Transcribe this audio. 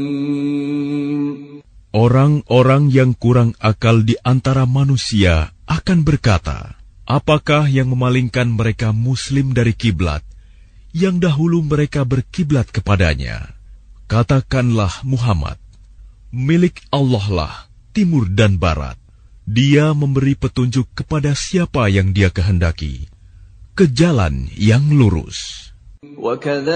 Orang-orang yang kurang akal di antara manusia akan berkata, apakah yang memalingkan mereka Muslim dari kiblat yang dahulu mereka berkiblat kepadanya? Katakanlah Muhammad, milik Allah lah timur dan barat. Dia memberi petunjuk kepada siapa yang Dia kehendaki ke jalan yang lurus.